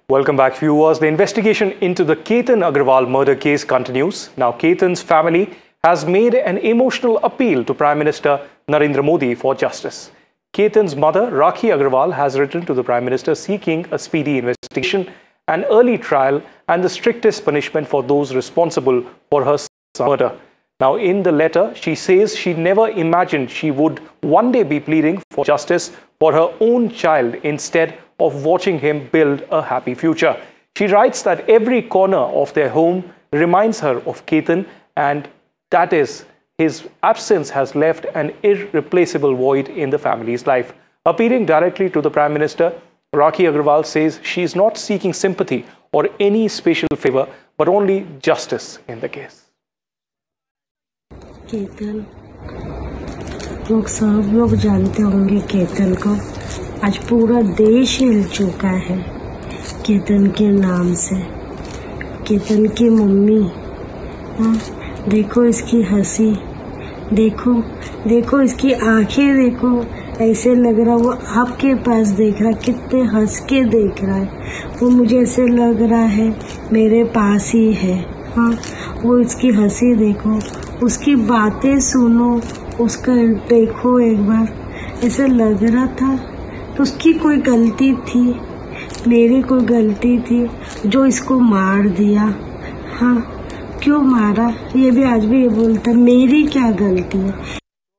Welcome back, viewers. The investigation into the Ketan Agarwal murder case continues. Now, Ketan's family has made an emotional appeal to Prime Minister Narendra Modi for justice. Ketan's mother, Rakhi Agarwal, has written to the Prime Minister seeking a speedy investigation, an early trial, and the strictest punishment for those responsible for her son's murder. Now, in the letter, she says she never imagined she would one day be pleading for justice for her own child instead of watching him build a happy future. She writes that every corner of their home reminds her of Ketan, and that is, his absence has left an irreplaceable void in the family's life. Appealing directly to the Prime Minister, Rakhi Agarwal says she is not seeking sympathy or any special favor, but only justice in the case. Ketan सब लोग जानते होंगे केतन को। आज पूरा देश हिल चुका है केतन के नाम से। केतन की मम्मी, देखो इसकी हंसी, देखो इसकी आंखें, देखो ऐसे लग रहा वो आपके पास देख रहा, कितने हंस के देख रहा है। वो मुझे ऐसे लग रहा है मेरे पास ही है। वो इसकी हंसी देखो, उसकी बातें सुनो, उसका देखो एक बार, ऐसे लग रहा था तो उसकी कोई गलती थी, मेरी कोई गलती थी जो इसको मार दिया। क्यों मारा, ये भी आज भी ये बोलता, मेरी क्या गलती है।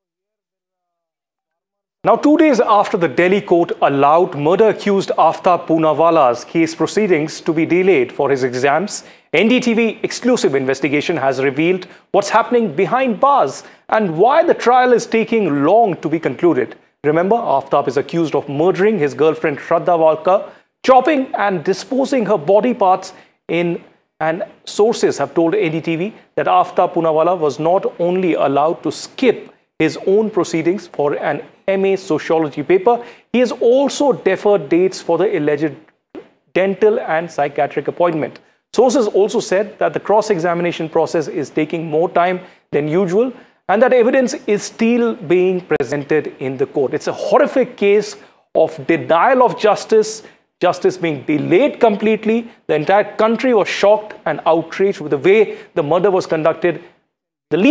Now, 2 days after the Delhi court allowed murder-accused Aftab Poonawala's case proceedings to be delayed for his exams, NDTV exclusive investigation has revealed what's happening behind bars and why the trial is taking long to be concluded. Remember, Aftab is accused of murdering his girlfriend Shraddha Walkar, chopping and disposing her body parts and sources have told NDTV that Aftab Poonawala was not only allowed to skip his own proceedings for an MA Sociology paper, he has also deferred dates for the alleged dental and psychiatric appointment. Sources also said that the cross-examination process is taking more time than usual and that evidence is still being presented in the court. It's a horrific case of denial of justice, justice being delayed completely. The entire country was shocked and outraged with the way the murder was conducted,